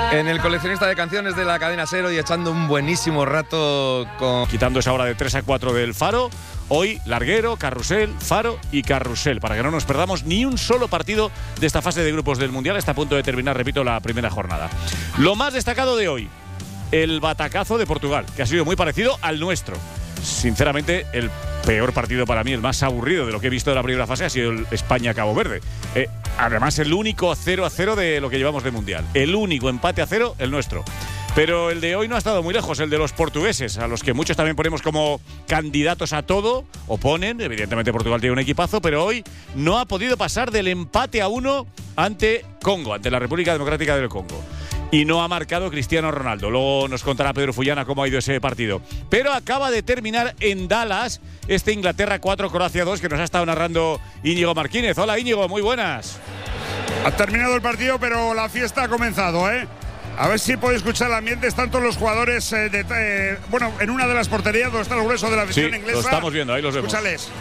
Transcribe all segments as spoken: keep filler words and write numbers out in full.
En el coleccionista de canciones de la cadena SER y echando un buenísimo rato con... Quitando esa hora de tres a cuatro del Faro, hoy larguero, carrusel, Faro y carrusel, para que no nos perdamos ni un solo partido de esta fase de grupos del Mundial. Está a punto de terminar, repito, la primera jornada. Lo más destacado de hoy, el batacazo de Portugal, que ha sido muy parecido al nuestro. Sinceramente, el peor partido para mí, el más aburrido de lo que he visto de la primera fase, ha sido el España-Cabo Verde. Eh, además, el único cero a cero de lo que llevamos de Mundial. El único empate a cero, el nuestro. Pero el de hoy no ha estado muy lejos, el de los portugueses, a los que muchos también ponemos como candidatos a todo, o ponen, evidentemente Portugal tiene un equipazo, pero hoy no ha podido pasar del empate a uno ante Congo, ante la República Democrática del Congo. Y no ha marcado Cristiano Ronaldo. Luego nos contará Pedro Fullana cómo ha ido ese partido. Pero acaba de terminar en Dallas este Inglaterra cuatro, Croacia dos, que nos ha estado narrando Íñigo Martínez. Hola Íñigo, muy buenas. Ha terminado el partido, pero la fiesta ha comenzado, ¿eh? A ver si podéis escuchar el ambiente. Están todos los jugadores, eh, de, eh, bueno, en una de las porterías donde está el grueso de la afición sí, inglesa. Lo estamos viendo, ahí los vemos. Escúchales.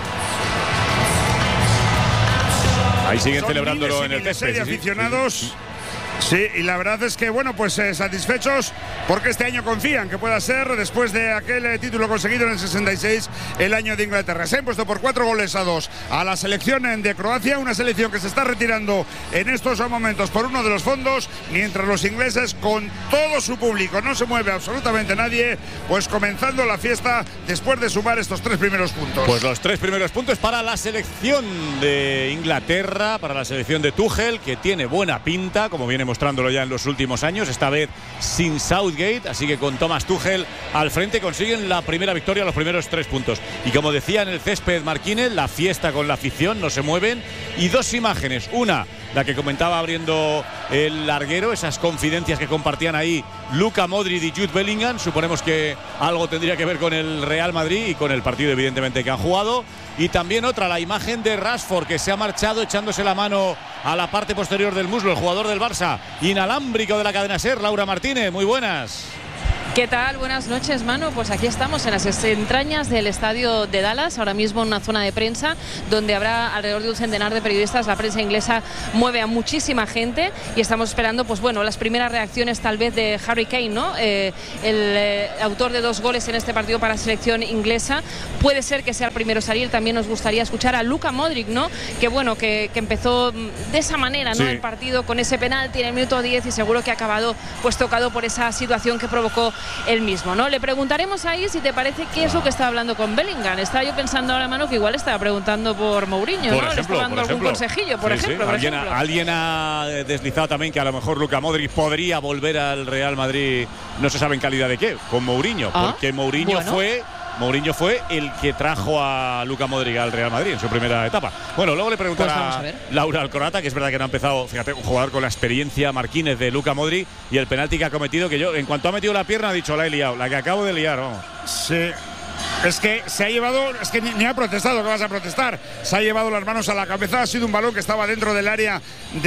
Ahí siguen Son celebrándolo en el césped. césped. Aficionados. Sí, sí. Sí, y la verdad es que, bueno, pues eh, satisfechos porque este año confían que pueda ser, después de aquel eh, título conseguido en el sesenta y seis, el año de Inglaterra. Se han puesto por cuatro goles a dos a la selección de Croacia, una selección que se está retirando en estos momentos por uno de los fondos, mientras los ingleses, con todo su público, no se mueve absolutamente nadie, pues comenzando la fiesta después de sumar estos tres primeros puntos. Pues los tres primeros puntos para la selección de Inglaterra, para la selección de Tuchel, que tiene buena pinta, como viene mostrándolo ya en los últimos años, esta vez sin Southgate, así que con Thomas Tuchel al frente consiguen la primera victoria, los primeros tres puntos. Y como decía en el césped Martínez, la fiesta con la afición, no se mueven. Y dos imágenes, una, la que comentaba abriendo el larguero, esas confidencias que compartían ahí Luka Modric y Jude Bellingham, suponemos que algo tendría que ver con el Real Madrid y con el partido evidentemente que han jugado. Y también otra, la imagen de Rashford, que se ha marchado echándose la mano a la parte posterior del muslo, el jugador del Barça, inalámbrico de la cadena SER. Laura Martínez, muy buenas. ¿Qué tal? Buenas noches, Manu. Pues aquí estamos en las entrañas del estadio de Dallas, ahora mismo en una zona de prensa donde habrá alrededor de un centenar de periodistas. La prensa inglesa mueve a muchísima gente y estamos esperando, pues bueno, las primeras reacciones tal vez de Harry Kane, ¿no? Eh, el eh, autor de dos goles en este partido para la selección inglesa. Puede ser que sea el primero a salir. También nos gustaría escuchar a Luka Modric, ¿no? Que bueno, que, que empezó de esa manera, ¿no? Sí. El partido con ese penalti en el minuto diez y seguro que ha acabado pues tocado por esa situación que provocó él mismo, ¿no? Le preguntaremos ahí si te parece qué es lo que está hablando con Bellingham. Estaba yo pensando ahora, mano, que igual estaba preguntando por Mourinho, por ¿no? ejemplo, Le está dando algún consejillo, por sí, ejemplo. Sí. Por ¿Alguien, ejemplo. Ha, alguien ha deslizado también que a lo mejor Luka Modric podría volver al Real Madrid, no se sabe en calidad de qué, con Mourinho, ah, porque Mourinho bueno. fue... Mourinho fue el que trajo a Luka Modric al Real Madrid en su primera etapa. Bueno, luego le preguntará pues a Laura Alcorata, que es verdad que no ha empezado, fíjate, un jugador con la experiencia Martínez de Luka Modric y el penalti que ha cometido, que yo, en cuanto ha metido la pierna, ha dicho, la he liado, la que acabo de liar, vamos. Sí. Es que se ha llevado, es que ni, ni ha protestado, que vas a protestar. Se ha llevado las manos a la cabeza, ha sido un balón que estaba dentro del área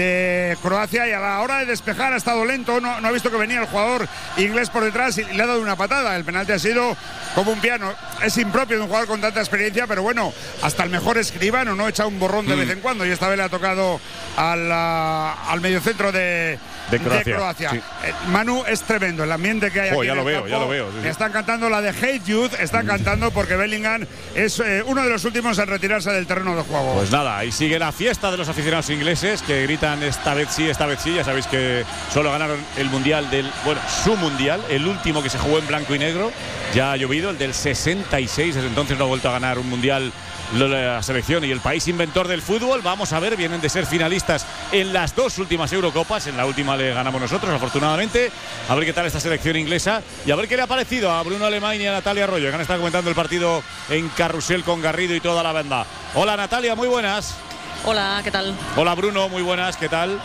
de Croacia y a la hora de despejar ha estado lento, no, no ha visto que venía el jugador inglés por detrás y le ha dado una patada. El penalti ha sido como un piano. Es impropio de un jugador con tanta experiencia, pero bueno, hasta el mejor escribano no echa un borrón de mm. vez en cuando y esta vez le ha tocado al, al mediocentro de, de Croacia. De Croacia. Sí. Eh, Manu, es tremendo el ambiente que hay oh, aquí. Ya en lo el veo, campo. ya lo veo. Sí, sí. Están cantando la de Hate Youth, están mm. cantando porque Bellingham es eh, uno de los últimos en retirarse del terreno de juego. Pues nada, ahí sigue la fiesta de los aficionados ingleses que gritan esta vez sí, esta vez sí. Ya sabéis que solo ganaron el mundial del, bueno, su mundial, el último que se jugó en blanco y negro. Ya ha llovido, el del sesenta y seis, desde entonces no ha vuelto a ganar un mundial la selección y el país inventor del fútbol. Vamos a ver, vienen de ser finalistas en las dos últimas Eurocopas, en la última le ganamos nosotros afortunadamente. A ver qué tal esta selección inglesa y a ver qué le ha parecido a Bruno Alemán y a Natalia Arroyo, que han estado comentando el partido en carrusel con Garrido y toda la banda. Hola Natalia, muy buenas. Hola, ¿qué tal? Hola Bruno, muy buenas, ¿qué tal?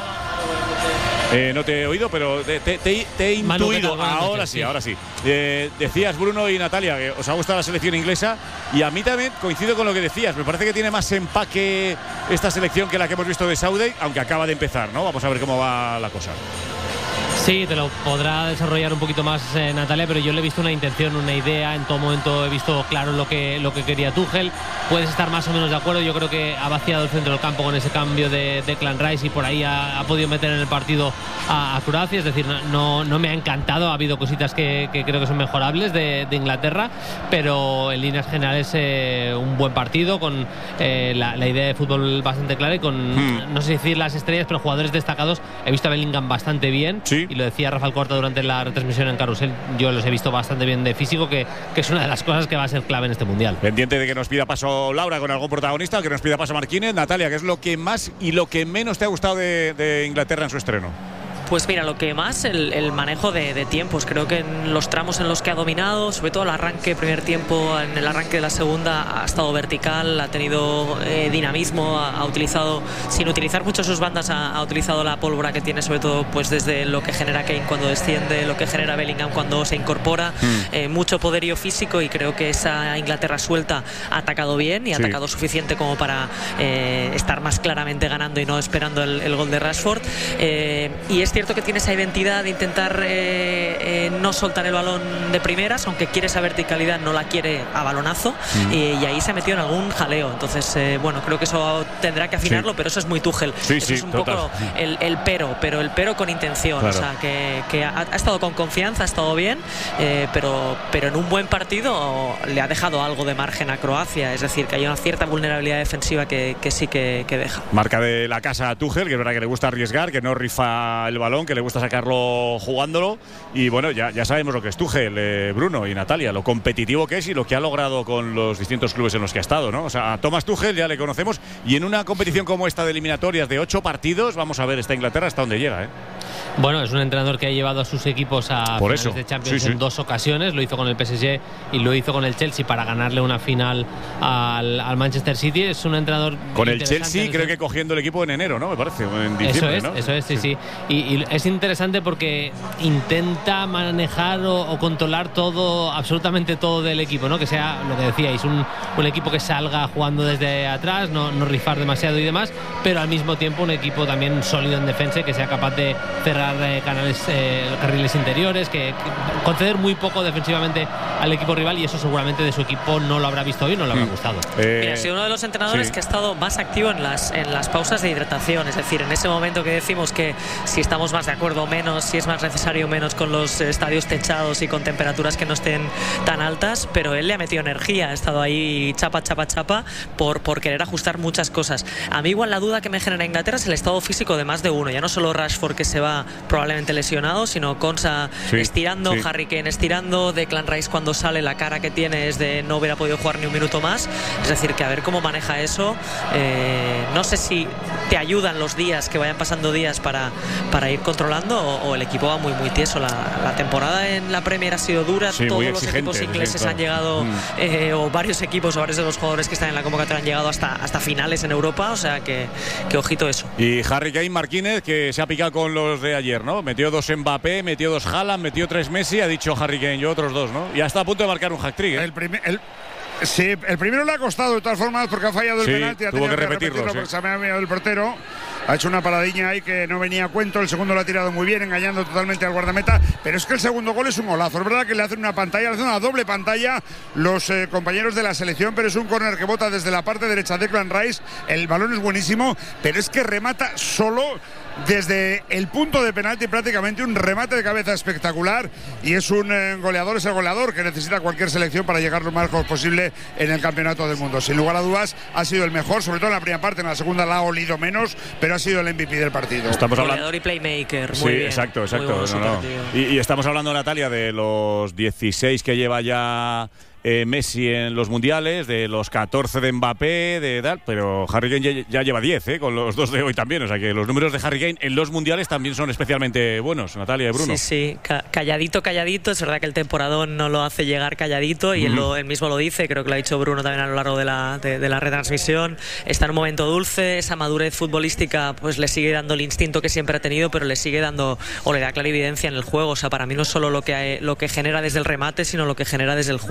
Eh, no te he oído, pero te, te, te, te he Manu, intuido. Manu, ahora Manu, sí, sí, ahora sí. Eh, decías, Bruno y Natalia, que os ha gustado la selección inglesa y a mí también coincido con lo que decías. Me parece que tiene más empaque esta selección que la que hemos visto de Southgate, aunque acaba de empezar, ¿no? Vamos a ver cómo va la cosa. Sí, te lo podrá desarrollar un poquito más eh, Natalia, pero yo le he visto una intención, una idea. En todo momento he visto claro lo que, lo que quería Tuchel. Puedes estar más o menos de acuerdo. Yo creo que ha vaciado el centro del campo con ese cambio de Declan Rice y por ahí ha, ha podido meter en el partido a, a Croacia. Es decir, no, no me ha encantado. Ha habido cositas que, que creo que son mejorables de, de Inglaterra, pero en líneas generales eh, un buen partido con eh, la, la idea de fútbol bastante clara y con, mm. no sé decir las estrellas, pero jugadores destacados. He visto a Bellingham bastante bien. Sí. Y lo decía Rafael Corta durante la retransmisión en Carrusel, yo los he visto bastante bien de físico, que, que es una de las cosas que va a ser clave en este Mundial. Pendiente de que nos pida paso Laura con algún protagonista, o que nos pida paso Marquínez. Natalia, ¿qué es lo que más y lo que menos te ha gustado de, de Inglaterra en su estreno? Pues mira, lo que más, el, el manejo de, de tiempos. Creo que en los tramos en los que ha dominado, sobre todo el arranque, primer tiempo, en el arranque de la segunda, ha estado vertical, ha tenido eh, dinamismo, ha, ha utilizado, sin utilizar mucho sus bandas, ha, ha utilizado la pólvora que tiene, sobre todo pues desde lo que genera Kane cuando desciende, lo que genera Bellingham cuando se incorpora, mm. eh, mucho poderío físico, y creo que esa Inglaterra suelta ha atacado bien y ha sí. atacado suficiente como para eh, estar más claramente ganando y no esperando el, el gol de Rashford. Eh, y es cierto que tiene esa identidad de intentar eh, eh, no soltar el balón de primeras, aunque quiere esa verticalidad, no la quiere a balonazo, mm. y, y ahí se ha metido en algún jaleo. Entonces, eh, bueno, creo que eso tendrá que afinarlo, sí. pero eso es muy Tuchel. Sí, eso sí, es un total. poco el, el pero, pero el pero con intención. Claro. O sea, que, que ha, ha estado con confianza, ha estado bien, eh, pero, pero en un buen partido le ha dejado algo de margen a Croacia. Es decir, que hay una cierta vulnerabilidad defensiva que, que sí que, que deja. Marca de la casa a Tuchel, que es verdad que le gusta arriesgar, que no rifa el balón, que le gusta sacarlo jugándolo, y bueno, ya, ya sabemos lo que es Tuchel, eh, Bruno y Natalia, lo competitivo que es y lo que ha logrado con los distintos clubes en los que ha estado, ¿no? O sea, a Thomas Tuchel ya le conocemos, y en una competición como esta de eliminatorias de ocho partidos, vamos a ver esta Inglaterra hasta dónde llega, ¿eh? Bueno, es un entrenador que ha llevado a sus equipos a Por finales eso. de Champions sí, sí. en dos ocasiones. Lo hizo con el P S G y lo hizo con el Chelsea para ganarle una final al, al Manchester City. Es un entrenador con el Chelsea, creo que cogiendo el equipo en enero, ¿no? Me parece, en diciembre, Eso es, ¿no? eso es, sí, sí. sí. Y, y es interesante porque intenta manejar o, o controlar todo, absolutamente todo del equipo, ¿no? Que sea, lo que decíais, un, un equipo que salga jugando desde atrás, no, no rifar demasiado y demás, pero al mismo tiempo un equipo también sólido en defensa y que sea capaz de cerrar eh, canales, eh, carriles interiores, que, que conceder muy poco defensivamente al equipo rival, y eso seguramente de su equipo no lo habrá visto hoy, no le habrá mm. gustado. Eh, Mira, ha sido uno de los entrenadores sí. que ha estado más activo en las, en las pausas de hidratación, es decir, en ese momento que decimos que si estamos más de acuerdo o menos, si es más necesario o menos con los estadios techados y con temperaturas que no estén tan altas, pero él le ha metido energía, ha estado ahí chapa, chapa, chapa por, por querer ajustar muchas cosas. A mí igual la duda que me genera Inglaterra es el estado físico de más de uno, ya no solo Rashford, que se va probablemente lesionado, sino Konsa sí, estirando, sí. Harry Kane estirando, Declan Rice cuando sale la cara que tiene es de no hubiera podido jugar ni un minuto más, es decir, que a ver cómo maneja eso. eh, no sé si te ayudan los días, que vayan pasando días para, para ir controlando, o, o el equipo va muy muy tieso. La, la temporada en la Premier ha sido dura, sí, todos los equipos ingleses sí, claro. han llegado, mm. eh, o varios equipos o varios de los jugadores que están en la convocatoria han llegado hasta, hasta finales en Europa, o sea que, que ojito eso. Y Harry Kane Marquínez, que se ha picado con los de ayer, ¿no? Metió dos Mbappé, metió dos Haaland, metió tres Messi, ha dicho Harry Kane, yo otros dos, ¿no? Y ya está a punto de marcar un hat-trick, ¿eh? El primer... El... Sí, el primero le ha costado de todas formas porque ha fallado el sí, penalti, ha tuvo tenido que repetirlo, que repetirlo sí. porque se me ha mirado el portero. Ha hecho una paradiña ahí que no venía a cuento. El segundo lo ha tirado muy bien, engañando totalmente al guardameta. Pero es que el segundo gol es un golazo. Es verdad que le hacen una pantalla, le hacen una doble pantalla los eh, compañeros de la selección, pero es un córner que bota desde la parte derecha de Declan Rice. El balón es buenísimo, pero es que remata solo desde el punto de penalti, prácticamente un remate de cabeza espectacular, y es un eh, goleador, es el goleador que necesita cualquier selección para llegar lo más lejos posible en el campeonato del mundo. Sin lugar a dudas ha sido el mejor, sobre todo en la primera parte, en la segunda la ha olido menos, pero ha sido el M V P del partido. Estamos hablando... Goleador y playmaker, muy sí, bien. exacto, exacto. Muy no, no. Y, y estamos hablando, Natalia, de los dieciséis que lleva ya Eh, Messi en los mundiales, de los catorce de Mbappé, de tal, pero Harry Kane ya, ya lleva diez, ¿eh? Con los dos de hoy también, o sea que los números de Harry Kane en los mundiales también son especialmente buenos, Natalia y Bruno. Sí, sí, Ca calladito, calladito, es verdad que el temporadón no lo hace llegar calladito, y mm-hmm. él, lo, él mismo lo dice, creo que lo ha dicho Bruno también a lo largo de la, de, de la retransmisión. Está en un momento dulce, esa madurez futbolística pues le sigue dando el instinto que siempre ha tenido, pero le sigue dando, o le da clarividencia en el juego. O sea, para mí no es solo lo que, lo que genera desde el remate, sino lo que genera desde el juego.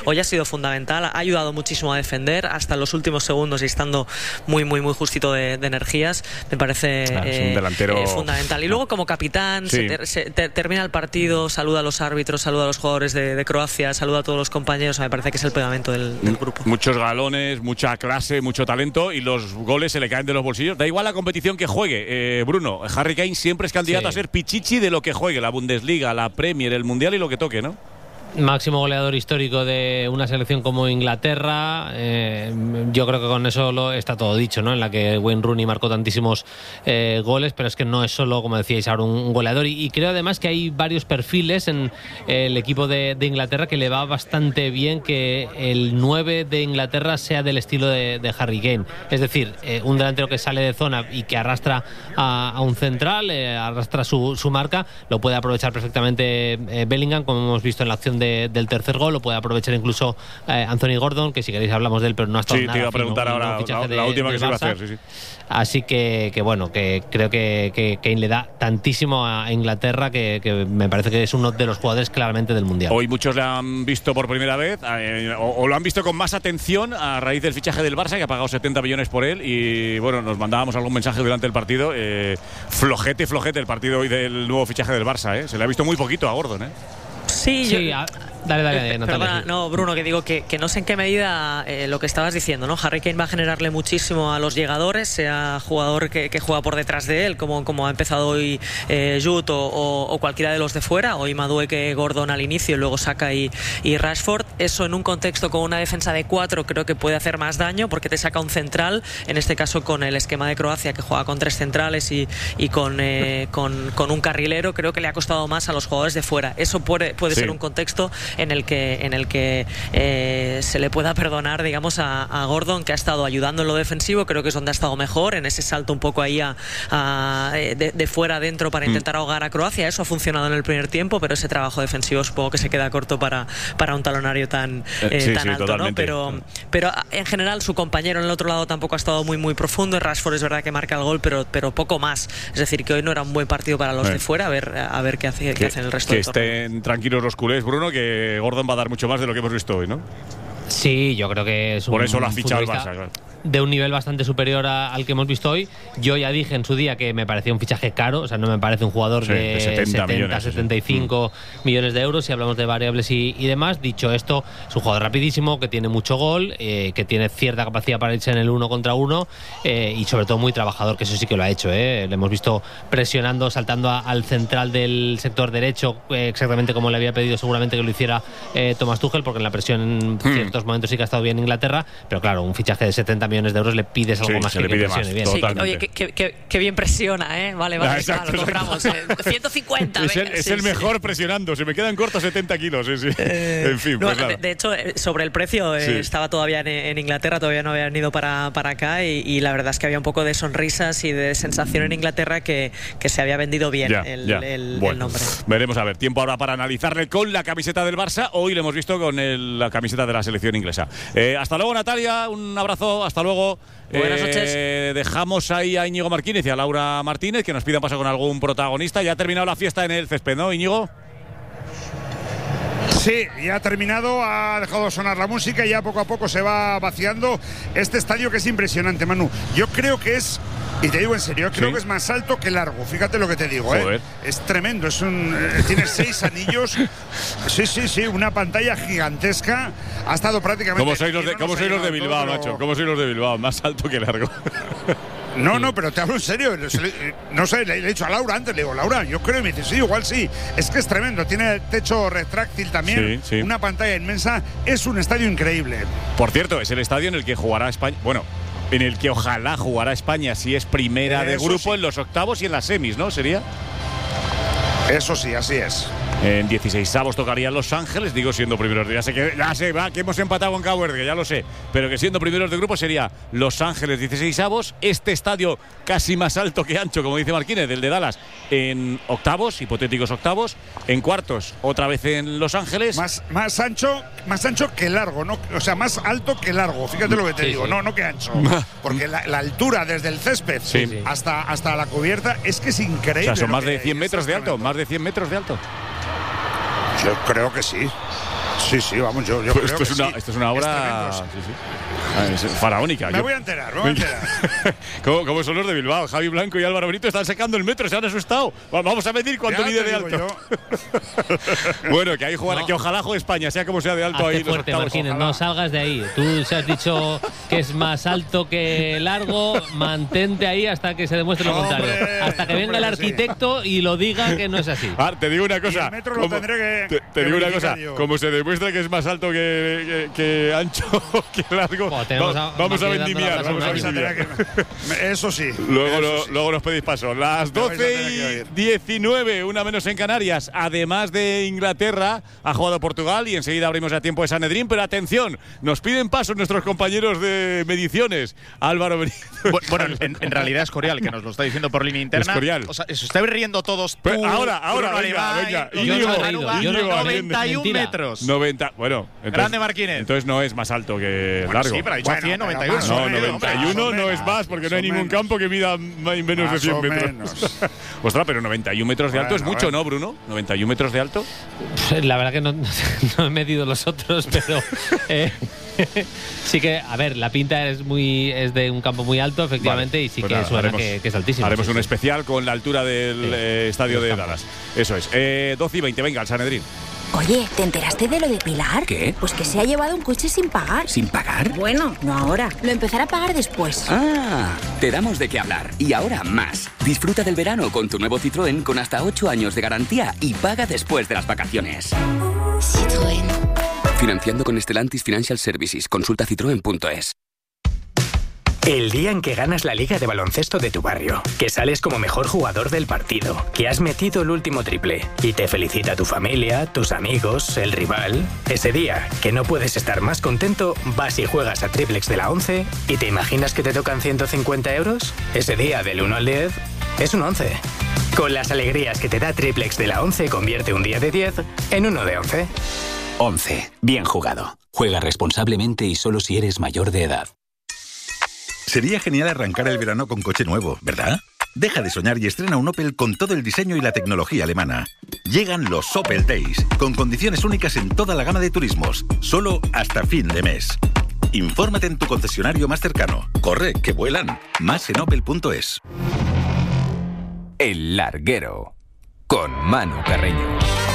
hoy ha sido fundamental, ha ayudado muchísimo a defender hasta los últimos segundos y estando muy, muy, muy justito de, de energías, me parece claro, eh, es un delantero eh, fundamental. Y luego como capitán, sí. se, ter, se ter, termina el partido, saluda a los árbitros, saluda a los jugadores de, de Croacia, saluda a todos los compañeros, me parece que es el pegamento del, del grupo. Muchos galones, mucha clase, mucho talento y los goles se le caen de los bolsillos. Da igual la competición que juegue, eh, Bruno. Harry Kane siempre es candidato sí. a ser pichichi de lo que juegue, la Bundesliga, la Premier, el Mundial y lo que toque, ¿no? Máximo goleador histórico de una selección como Inglaterra. Eh, yo creo que con eso lo está todo dicho, ¿no? En la que Wayne Rooney marcó tantísimos eh, goles, pero es que no es solo, como decíais ahora, un goleador. Y, y creo además que hay varios perfiles en el equipo de, de Inglaterra que le va bastante bien que el nueve de Inglaterra sea del estilo de, de Harry Kane. Es decir, eh, un delantero que sale de zona y que arrastra a, a un central, eh, arrastra su, su marca, lo puede aprovechar perfectamente eh, Bellingham, como hemos visto en la acción De, del tercer gol, lo puede aprovechar incluso eh, Anthony Gordon, que si queréis hablamos de él, pero no ha estado sí, nada. Sí, te iba a preguntar fino, ahora, la, de, la última que se iba a hacer, sí, sí. Así que, que bueno, que creo que, que Kane le da tantísimo a Inglaterra que, que me parece que es uno de los jugadores claramente del Mundial. Hoy muchos le han visto por primera vez, eh, o, o lo han visto con más atención a raíz del fichaje del Barça, que ha pagado setenta millones por él, y bueno, nos mandábamos algún mensaje durante el partido, eh, flojete, flojete el partido hoy del nuevo fichaje del Barça, eh. Se le ha visto muy poquito a Gordon, eh. Sí, sí yo... a... Dale, dale, dale, Natalia. Perdona, no, Bruno, que digo que, que no sé en qué medida eh, lo que estabas diciendo, ¿no? Harry Kane va a generarle muchísimo a los llegadores, sea jugador que, que juega por detrás de él, como, como ha empezado hoy eh, Jude o, o, o cualquiera de los de fuera, hoy Madueke, Gordon al inicio y luego Saka y, y Rashford. Eso en un contexto con una defensa de cuatro creo que puede hacer más daño porque te saca un central, en este caso con el esquema de Croacia que juega con tres centrales y, y con, eh, con, con un carrilero, creo que le ha costado más a los jugadores de fuera. Eso puede, puede sí. ser un contexto en el que, en el que eh, se le pueda perdonar, digamos, a, a Gordon, que ha estado ayudando en lo defensivo, creo que es donde ha estado mejor, en ese salto un poco ahí a, a, de, de fuera adentro para intentar ahogar a Croacia. Eso ha funcionado en el primer tiempo, pero ese trabajo defensivo supongo que se queda corto para, para un talonario tan, eh, sí, tan sí, alto, ¿no? Pero, pero en general su compañero en el otro lado tampoco ha estado muy muy profundo. Rashford es verdad que marca el gol, pero, pero poco más. Es decir, que hoy no era un buen partido para los eh. de fuera, a ver, a ver qué, hace, que, qué hacen el resto que del torneo. Estén tranquilos los culés, Bruno, que Gordon va a dar mucho más de lo que hemos visto hoy, ¿no? Sí, yo creo que es un Por eso lo ha fichado el Barça, claro. De un nivel bastante superior a, al que hemos visto hoy. Yo ya dije en su día que me parecía un fichaje caro, o sea, no me parece un jugador sí, de, de setenta, setenta, millones, setenta y cinco sí. millones de euros si hablamos de variables y, y demás. Dicho esto, es un jugador rapidísimo, que tiene mucho gol, eh, que tiene cierta capacidad para irse en el uno contra uno eh, y sobre todo muy trabajador, que eso sí que lo ha hecho, eh. Le hemos visto presionando, saltando a, al central del sector derecho, eh, exactamente como le había pedido seguramente que lo hiciera eh, Thomas Tuchel, porque en la presión en hmm. ciertos momentos sí que ha estado bien Inglaterra, pero claro, un fichaje de setenta millones de euros le pide algo sí, más que, que presione bien. Sí, oye, que, que, que, que bien presiona, ¿eh? Vale, vale, ah, exacto, lo compramos. Eh, ciento cincuenta. Es, el, venga, es sí, el mejor sí. presionando. Se me quedan cortos setenta kilos. Sí, sí. Eh, en fin, no, pues nada. de, de hecho, sobre el precio, eh, sí. estaba todavía en, en Inglaterra, todavía no habían ido para, para acá y, y la verdad es que había un poco de sonrisas y de sensación en Inglaterra que, que se había vendido bien ya, el, ya. El, bueno, el nombre. Veremos a ver. Tiempo ahora para analizarle con la camiseta del Barça. Hoy lo hemos visto con el, la camiseta de la selección inglesa. Eh, hasta luego, Natalia. Un abrazo. Hasta luego. Buenas noches. Eh, dejamos ahí a Íñigo Martínez y a Laura Martínez que nos pidan paso con algún protagonista. Ya ha terminado la fiesta en el césped, ¿no, Íñigo? Sí, ya ha terminado, ha dejado sonar la música y ya poco a poco se va vaciando este estadio que es impresionante, Manu. Yo creo que es, y te digo en serio, yo creo ¿Sí? que es más alto que largo. Fíjate lo que te digo, ¿eh? Es tremendo, es un, eh, tiene seis anillos. Sí, sí, sí, una pantalla gigantesca. Ha estado prácticamente. ¿Cómo sois los de, ¿cómo sois los de Bilbao, todo, macho? ¿Cómo sois los de Bilbao? Más alto que largo. No, no, pero te hablo en serio. No sé, le he dicho a Laura antes, le digo, Laura, yo creo, y me dice, sí, igual sí. Es que es tremendo, tiene techo retráctil también, sí, sí. Una pantalla inmensa, es un estadio increíble. Por cierto, es el estadio en el que jugará España, bueno, en el que ojalá jugará España si es primera de grupo sí. en los octavos y en las semis, ¿no? ¿Sería? Eso sí, así es. En dieciseisavos tocarían Los Ángeles, digo siendo primeros de ya sé que ya sé, va, que hemos empatado con Cabo Verde, que ya lo sé, pero que siendo primeros de grupo sería Los Ángeles dieciseisavos, este estadio casi más alto que ancho, como dice Marquínez, del de Dallas, en octavos, hipotéticos octavos, en cuartos, otra vez en Los Ángeles. Más, más ancho, más ancho que largo, ¿no? O sea, más alto que largo, fíjate lo que te sí, digo, sí. no, no que ancho. Porque la, la altura desde el césped sí. hasta, hasta la cubierta es que es increíble. O sea, son más de cien metros de alto, más de cien metros de alto. Yo creo que sí. Sí, sí, vamos, yo, yo Pues creo esto, es que una, sí. esto es una obra Es sí, sí. Ah, es faraónica. Me Yo- voy a enterar, me voy a enterar. ¿Cómo, ¿Cómo son los de Bilbao? Javi Blanco y Álvaro Benito están sacando el metro, se han asustado. Va- Vamos a medir cuánto Ya mide te de digo alto. yo. Bueno, que ahí jugará, No. que ojalá juegue España, sea como sea de alto Hazte ahí. los fuerte, octavos. Martínez, Ojalá. no salgas de ahí. Tú se has dicho que es más alto que largo, mantente ahí hasta que se demuestre lo Hombre, contrario. Hasta que venga el hombre, que sí. arquitecto y lo diga que no es así. Ah, te digo una Y cosa. el metro lo como- tendré que- te, te que digo una verificar cosa. yo. Como se demuestra que es más alto que, que, que ancho, que largo, Bueno, tenemos va- a- vamos a Martínez dando la vendimiar. razón Vamos a a Vais a vendimiar. tener que- Eso sí. Luego, eso lo- sí. luego nos pedís paso. Las Me vais a doce tener que y oír. diecinueve, una menos en Canarias. Además de Inglaterra, ha jugado Portugal y enseguida abrimos ya tiempo de Sanedrín. Pero atención, nos piden paso nuestros compañeros de mediciones. Álvaro Benito. Bu- Bueno, en, en realidad es Escorial, que nos lo está diciendo por línea interna. Escorial. O sea, os estáis riendo todos. Pero tú, ahora, ahora, Bruno venga, Alemán, venga. Íñigo Yo no he Íñigo, reído, Aruba, yo no- Íñigo noventa y uno Mentira. metros. noventa, bueno. Entonces, Grande Marquínez. Entonces no es más alto que Bueno, largo. sí, pero ha dicho Bueno, cien, pero noventa y uno. más No, o menos, noventa y uno más o no es menos, más porque no hay más o ningún menos. campo que mida m- menos de Más cien o metros. menos. Ostras, pero noventa y uno metros de alto es Bueno, mucho, bueno. ¿no, Bruno? noventa y uno metros de alto. La verdad que no, no he medido los otros, pero eh, sí que, a ver, la pinta es muy es de un campo muy alto, efectivamente, Vale, y sí pues que nada, suena haremos- que, que es altísimo. Haremos sí, un sí. especial con la altura del Sí, eh, estadio los de campos. Dallas. Eso es. Eh, doce y veinte, venga, al Sanedrín. Oye, ¿te enteraste de lo de Pilar? ¿Qué? Pues que se ha llevado un coche sin pagar. ¿Sin pagar? Bueno, no ahora. Lo empezará a pagar después. Ah, te damos de qué hablar. Y ahora más. Disfruta del verano con tu nuevo Citroën con hasta ocho años de garantía y paga después de las vacaciones. Citroën. Financiando con Stellantis Financial Services. Consulta citroen punto es. El día en que ganas la liga de baloncesto de tu barrio, que sales como mejor jugador del partido, que has metido el último triple y te felicita tu familia, tus amigos, el rival. Ese día, que no puedes estar más contento, vas y juegas a Triplex de la once y te imaginas que te tocan ciento cincuenta euros. Ese día, del uno al diez, es un once. Con las alegrías que te da Triplex de la once, convierte un día de diez en uno de once. once. Bien jugado. Juega responsablemente y solo si eres mayor de edad. Sería genial arrancar el verano con coche nuevo, ¿verdad? Deja de soñar y estrena un Opel con todo el diseño y la tecnología alemana. Llegan los Opel Days, con condiciones únicas en toda la gama de turismos, solo hasta fin de mes. Infórmate en tu concesionario más cercano. Corre, que vuelan. Más en opel punto es. El Larguero, con Manu Carreño.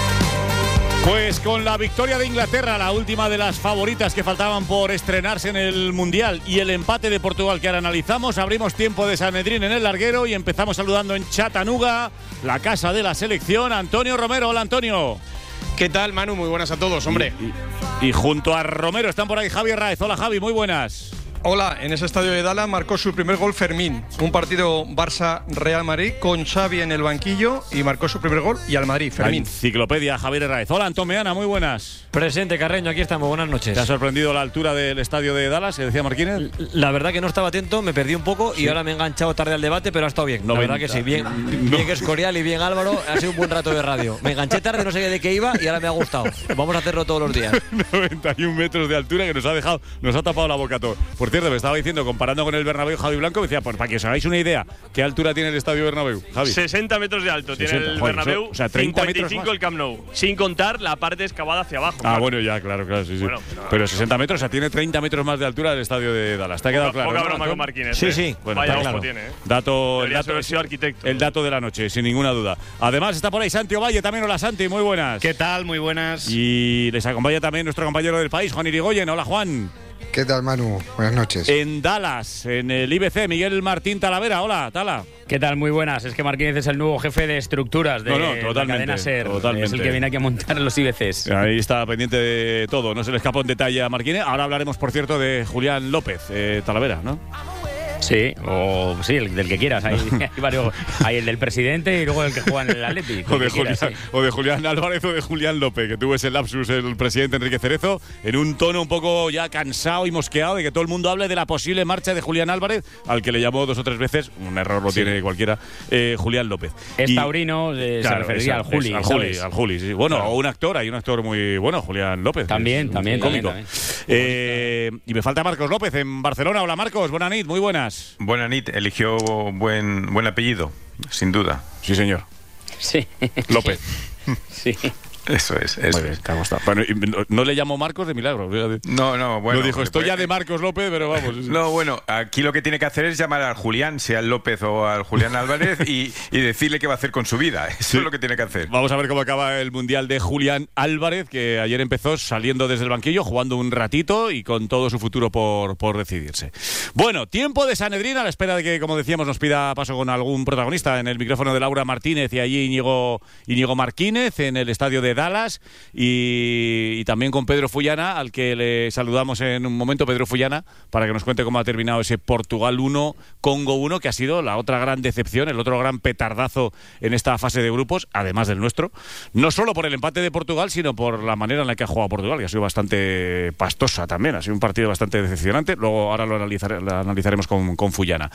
Pues con la victoria de Inglaterra, la última de las favoritas que faltaban por estrenarse en el Mundial, y el empate de Portugal que ahora analizamos, abrimos tiempo de Sanedrín en el Larguero y empezamos saludando en Chattanooga, la casa de la selección, Antonio Romero. Hola, Antonio. ¿Qué tal, Manu? Muy buenas a todos, hombre. Y, y, y junto a Romero están por ahí Javi Raez. Hola, Javi, muy buenas. Hola, en ese estadio de Dallas marcó su primer gol Fermín. Un partido Barça-Real Madrid con Xavi en el banquillo y marcó su primer gol y al Madrid, Fermín. La enciclopedia Javier Raez. Hola, Antón Meana, muy buenas. Presente, Carreño, aquí estamos, buenas noches. ¿Te ha sorprendido la altura del estadio de Dallas, que decía Marquínez? La verdad que no estaba atento, me perdí un poco y Sí. ahora me he enganchado tarde al debate, pero ha estado bien. La noventa. verdad que sí, bien, bien que Escorial y bien Álvaro, ha sido un buen rato de radio. Me enganché tarde, no sé de qué iba y ahora me ha gustado. Vamos a hacerlo todos los días. noventa y un metros de altura que nos ha dejado, nos ha tapado la boca a todos. Por cierto, me estaba diciendo, comparando con el Bernabéu, Javi Blanco, me decía, pues para que os hagáis una idea, ¿qué altura tiene el estadio Bernabéu, Javi? sesenta metros de alto sesenta, tiene el joder, Bernabéu, eso- o sea, treinta cincuenta y cinco metros más. el Camp Nou, sin contar la parte excavada hacia abajo. Ah, claro. bueno, ya, claro, claro, sí, sí. Bueno, pero, pero- sesenta metros, o sea, tiene treinta metros más de altura el estadio de Dallas. ¿Te ha quedado Poca- claro? poca ¿no, broma Antón? con Marquínez, Sí, eh. sí. Bueno, Vaya está ojo claro. tiene, eh. Dato, el Debería dato, haber sido arquitecto. el dato de la noche, sin ninguna duda. Además, está por ahí Santi Ovalle, también. Hola, Santi, muy buenas. ¿Qué tal? Muy buenas. Y les acompaña también nuestro compañero del país, Juan Irigoyen. Hola, Juan. ¿Qué tal, Manu? Buenas noches. En Dallas, en el I B C, Miguel Martín Talavera. Hola, Tala. ¿Qué tal? Muy buenas. Es que Marquínez es el nuevo jefe de estructuras de No, no, la totalmente, cadena SER. totalmente. Es el que viene aquí a montar los I B Cs. Ahí está pendiente de todo, no se le escapa un detalle a Marquínez. Ahora hablaremos, por cierto, de Julián López, eh, Talavera, ¿no? Sí, o sí, el del que quieras. Hay, hay varios. Hay el del presidente y luego el que juega en el Atlético. O de, Julián, o de Julián Álvarez o de Julián López, que tuvo ese lapsus el presidente Enrique Cerezo, en un tono un poco ya cansado y mosqueado de que todo el mundo hable de la posible marcha de Julián Álvarez, al que le llamó dos o tres veces, un error lo Sí. tiene cualquiera, eh, Julián López. Es Y- taurino, eh, Claro, se referiría esa- al Juli. es- al Juli, ¿sabes? al Juli, sí. Bueno, Claro. o un actor, hay un actor muy bueno, Julián López. También, es un también, cómico. también, Eh, y me falta Marcos López en Barcelona. Hola, Marcos, buenas nit, muy buenas. Buena nit, eligió buen, buen apellido, sin duda. Sí, señor. Sí. López. Sí. Eso es, eso bien, es. te ha gustado. Bueno, no, no le llamo Marcos de milagro. No, no, bueno. No dijo, estoy puede... ya de Marcos López, pero vamos. No, bueno, aquí lo que tiene que hacer es llamar al Julián, sea el López o al Julián Álvarez, y, y decirle qué va a hacer con su vida. Eso sí. es lo que tiene que hacer. Vamos a ver cómo acaba el Mundial de Julián Álvarez, que ayer empezó saliendo desde el banquillo, jugando un ratito y con todo su futuro por, por decidirse. Bueno, tiempo de Sanedrín, a la espera de que, como decíamos, nos pida paso con algún protagonista. En el micrófono de Laura Martínez y allí Íñigo, Íñigo Marquínez, en el estadio de Dallas. Y, y también con Pedro Fullana, al que le saludamos en un momento. Pedro Fullana, para que nos cuente cómo ha terminado ese Portugal uno, Congo uno, que ha sido la otra gran decepción, el otro gran petardazo en esta fase de grupos, además del nuestro. No solo por el empate de Portugal, sino por la manera en la que ha jugado Portugal, que ha sido bastante pastosa también. Ha sido un partido bastante decepcionante. Luego ahora lo, analizare, lo analizaremos con, con Fullana.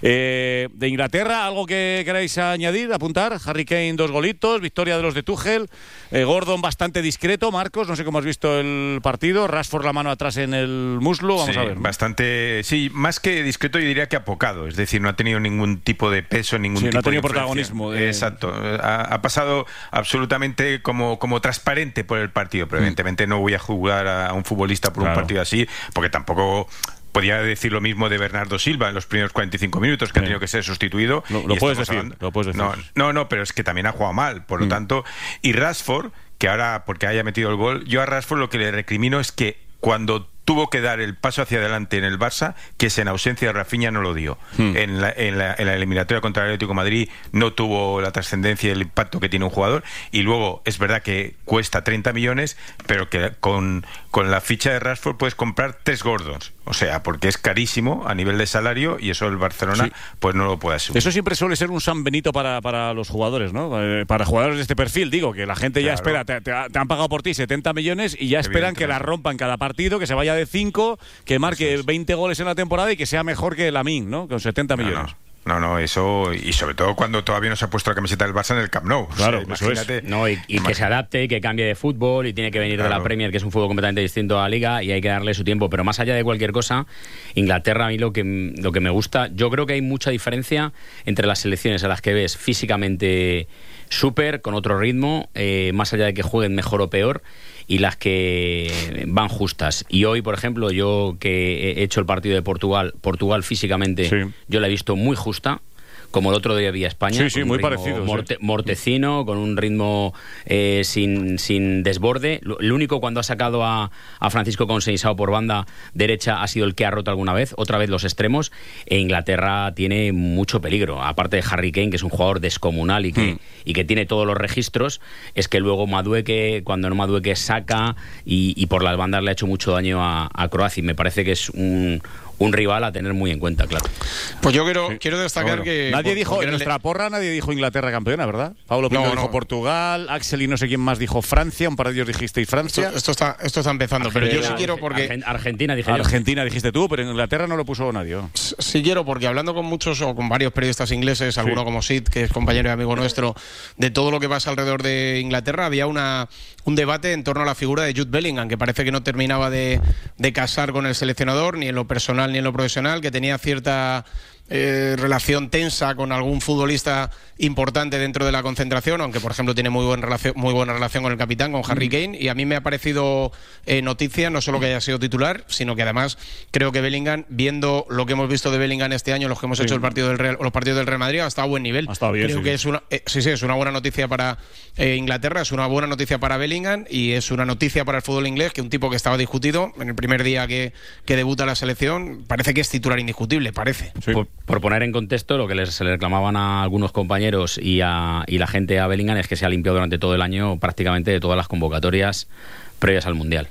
Eh, de Inglaterra, ¿algo que queráis añadir, apuntar? Harry Kane, dos golitos, victoria de los de Tuchel, eh, Gordon bastante discreto. Marcos, no sé cómo has visto el partido. Rashford la mano atrás en el muslo, vamos sí, a ver, ¿no? Bastante, sí, más que discreto, yo diría que apocado. Es decir, no ha tenido ningún tipo de peso, ningún sí, tipo no ha tenido de protagonismo. De... Exacto. Ha, ha pasado absolutamente como, como transparente por el partido. Pero mm. evidentemente no voy a jugar a un futbolista por claro. un partido así, porque tampoco... Podría decir lo mismo de Bernardo Silva en los primeros cuarenta y cinco minutos, que sí. ha tenido que ser sustituido. Lo, lo, puedes, decir, lo puedes decir. No, no, no, pero es que también ha jugado mal. Por lo mm. tanto, y Rashford, que ahora, porque haya metido el gol, yo a Rashford lo que le recrimino es que cuando tuvo que dar el paso hacia adelante en el Barça, que es en ausencia de Rafinha no lo dio. Hmm. En, la, en, la, en la eliminatoria contra el Atlético de Madrid no tuvo la trascendencia y el impacto que tiene un jugador, y luego es verdad que cuesta treinta millones, pero que con, con la ficha de Rashford puedes comprar tres Gordons, o sea, porque es carísimo a nivel de salario, y eso el Barcelona sí. pues no lo puede asumir. Eso siempre suele ser un San Benito para, para los jugadores, ¿no? Eh, para jugadores de este perfil, digo, que la gente ya claro. espera, te, te, te han pagado por ti setenta millones y ya esperan que la rompan cada partido, que se vaya de cinco, que marque veinte goles en la temporada y que sea mejor que Lamine, ¿no? Con setenta millones. No, no. No, no, eso, y sobre todo cuando todavía no se ha puesto la camiseta del Barça en el Camp Nou. Claro, o sea, eso es. No, y, y que se adapte y que cambie de fútbol, y tiene que venir claro. de la Premier, que es un fútbol completamente distinto a la Liga, y hay que darle su tiempo. Pero más allá de cualquier cosa, Inglaterra, a mí lo que, lo que me gusta, yo creo que hay mucha diferencia entre las selecciones a las que ves físicamente súper, con otro ritmo, eh, más allá de que jueguen mejor o peor, y las que van justas. Y hoy, por ejemplo, yo que he hecho el partido de Portugal, Portugal físicamente, sí. yo la he visto muy justa, como el otro día había España. Sí, sí, muy parecido. Morte, sí. Mortecino, con un ritmo eh, sin, sin desborde. El único cuando ha sacado a, a Francisco Conceição por banda derecha ha sido el que ha roto alguna vez, otra vez los extremos. E Inglaterra tiene mucho peligro. Aparte de Harry Kane, que es un jugador descomunal y que, mm. y que tiene todos los registros, es que luego Madueke, cuando no Madueke, saca y, y por las bandas le ha hecho mucho daño a, a Croacia. Y me parece que es un... un rival a tener muy en cuenta, claro. Pues yo quiero, sí. quiero destacar bueno, que... Nadie por, dijo, en nuestra le... porra nadie dijo Inglaterra campeona, ¿verdad? Pablo Pinto no, dijo no. Portugal, Axel y no sé quién más dijo Francia, un par de ellos dijisteis Francia. Esto, esto, está, esto está empezando, Argentina, pero yo sí quiero porque... Argentina dije Argentina yo. dijiste tú, pero en Inglaterra no lo puso nadie. Sí quiero, porque hablando con muchos o con varios periodistas ingleses, alguno sí. como Sid, que es compañero y amigo nuestro, de todo lo que pasa alrededor de Inglaterra, había una un debate en torno a la figura de Jude Bellingham, que parece que no terminaba de, de casar con el seleccionador, ni en lo personal ni en lo profesional, que tenía cierta eh, relación tensa con algún futbolista importante dentro de la concentración, aunque por ejemplo tiene muy, buen relación, muy buena relación con el capitán, con Harry Kane, y a mí me ha parecido eh, noticia, no solo que haya sido titular, sino que además creo que Bellingham, viendo lo que hemos visto de Bellingham este año, los que hemos sí. hecho el partido del Real, los partidos del Real Madrid, ha estado a buen nivel. Ha estado bien, creo sí. que es una, eh, sí, sí, es una buena noticia para eh, Inglaterra, es una buena noticia para Bellingham, y es una noticia para el fútbol inglés, que un tipo que estaba discutido en el primer día que, que debuta la selección, parece que es titular indiscutible, parece. Sí. Por, por poner en contexto, lo que les, se le reclamaban a algunos compañeros y a y la gente a Bellingham es que se ha limpiado durante todo el año prácticamente de todas las convocatorias previas al Mundial.